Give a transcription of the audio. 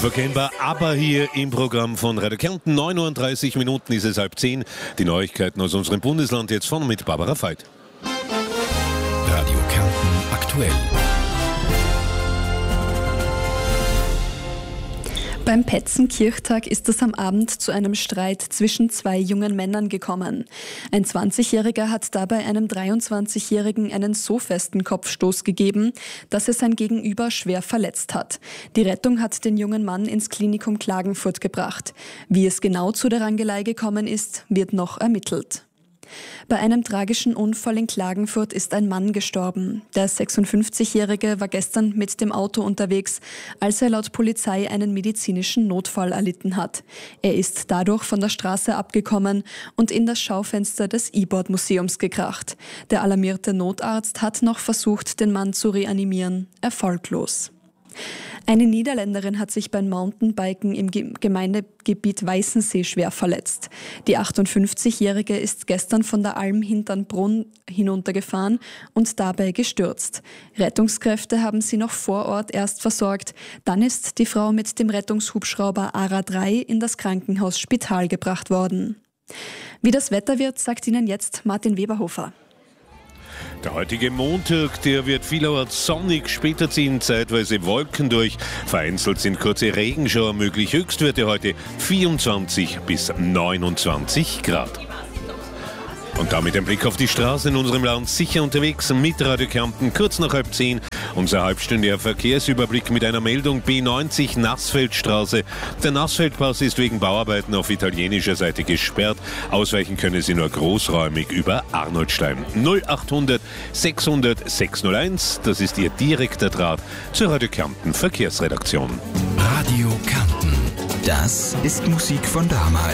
Unverkennbar, aber hier im Programm von Radio Kärnten. 39 Minuten ist es 9:30. Die Neuigkeiten aus unserem Bundesland jetzt von mit Barbara Veit. Radio Kärnten aktuell. Beim Petzenkirchtag ist es am Abend zu einem Streit zwischen zwei jungen Männern gekommen. Ein 20-Jähriger hat dabei einem 23-Jährigen einen so festen Kopfstoß gegeben, dass er sein Gegenüber schwer verletzt hat. Die Rettung hat den jungen Mann ins Klinikum Klagenfurt gebracht. Wie es genau zu der Rangelei gekommen ist, wird noch ermittelt. Bei einem tragischen Unfall in Klagenfurt ist ein Mann gestorben. Der 56-Jährige war gestern mit dem Auto unterwegs, als er laut Polizei einen medizinischen Notfall erlitten hat. Er ist dadurch von der Straße abgekommen und in das Schaufenster des E-Board-Museums gekracht. Der alarmierte Notarzt hat noch versucht, den Mann zu reanimieren. Erfolglos. Eine Niederländerin hat sich beim Mountainbiken im Gemeindegebiet Weißensee schwer verletzt. Die 58-Jährige ist gestern von der Alm hinterm Brunn hinuntergefahren und dabei gestürzt. Rettungskräfte haben sie noch vor Ort erst versorgt. Dann ist die Frau mit dem Rettungshubschrauber ARA 3 in das Krankenhaus Spital gebracht worden. Wie das Wetter wird, sagt Ihnen jetzt Martin Weberhofer. Der heutige Montag, der wird vielerorts sonnig, später ziehen zeitweise Wolken durch. Vereinzelt sind kurze Regenschauer möglich. Höchstwerte heute 24 bis 29 Grad. Und damit ein Blick auf die Straße in unserem Land. Sicher unterwegs mit Radio Kärnten, kurz nach 9:30. Unser halbstündiger Verkehrsüberblick mit einer Meldung B90 Nassfeldstraße. Der Nassfeldpass ist wegen Bauarbeiten auf italienischer Seite gesperrt. Ausweichen können Sie nur großräumig über Arnoldstein. 0800 600 601, das ist Ihr direkter Draht zur Radio Kärnten Verkehrsredaktion. Radio Kärnten, das ist Musik von damals.